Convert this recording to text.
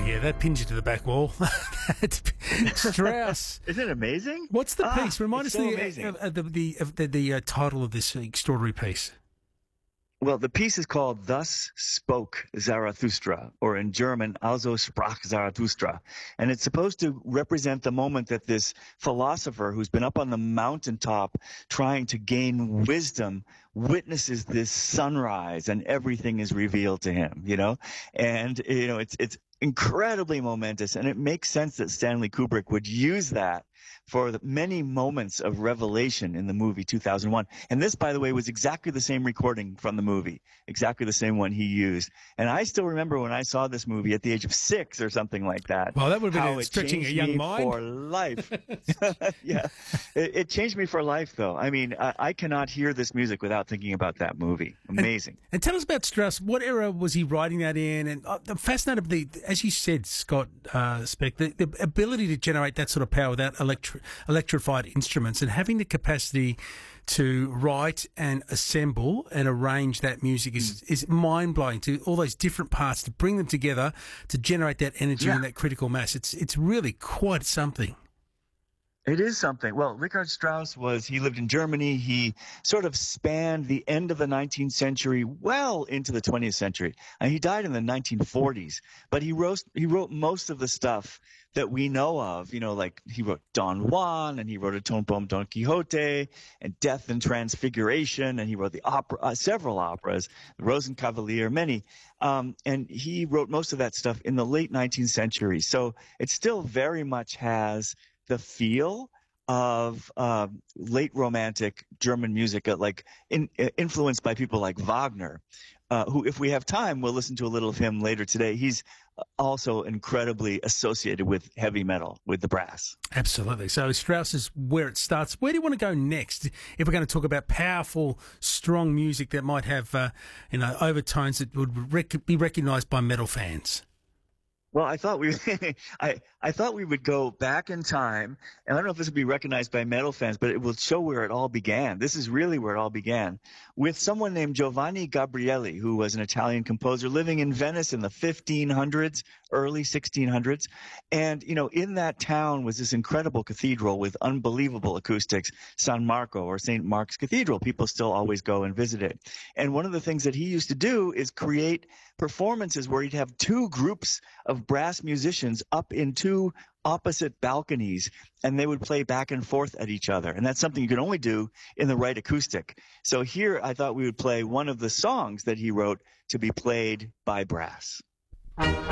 yeah, that pins you to the back wall. Strauss. Isn't it amazing? What's the piece? Remind us so the title of this extraordinary piece. Well, the piece is called Thus Spoke Zarathustra, or in German, Also sprach Zarathustra. And it's supposed to represent the moment that this philosopher who's been up on the mountaintop trying to gain wisdom witnesses this sunrise and everything is revealed to him, And, it's incredibly momentous, and it makes sense that Stanley Kubrick would use that for the many moments of revelation in the movie 2001. And this, by the way, was exactly the same recording from the movie, exactly the same one he used. And I still remember when I saw this movie at the age of 6 or something like that. Well, that would have been stretching a young mind. For life. Yeah. It changed me for life, though. I mean, I cannot hear this music without thinking about that movie. Amazing. And tell us about Strauss. What era was he writing that in? And I'm fascinated, as you said, Scott Speck, the ability to generate that sort of power without electrified instruments and having the capacity to write and assemble and arrange that music is mind-blowing, to all those different parts, to bring them together to generate that energy and that critical mass. It's really quite something. It is something. Well, Richard Strauss he lived in Germany. He sort of spanned the end of the 19th century well into the 20th century. And he died in the 1940s. But he wrote most of the stuff that we know of, like he wrote Don Juan, and he wrote a tone poem, Don Quixote, and Death and Transfiguration, and he wrote the opera, several operas, the Rosenkavalier, many. And he wrote most of that stuff in the late 19th century. So it still very much has the feel of late romantic German music, influenced by people like Wagner, who, if we have time, we'll listen to a little of him later today. He's also incredibly associated with heavy metal, with the brass. Absolutely. So Strauss is where it starts. Where do you want to go next if we're going to talk about powerful, strong music that might have overtones that would be recognised by metal fans? Well, I thought I thought we would go back in time, and I don't know if this would be recognized by metal fans, but it will show where it all began. This is really where it all began, with someone named Giovanni Gabrieli, who was an Italian composer living in Venice in the 1500s, early 1600s. And, in that town was this incredible cathedral with unbelievable acoustics, San Marco, or St. Mark's Cathedral. People still always go and visit it. And one of the things that he used to do is create performances where he'd have two groups of brass musicians up in two opposite balconies, and they would play back and forth at each other. And that's something you can only do in the right acoustic. So here I thought we would play one of the songs that he wrote to be played by brass.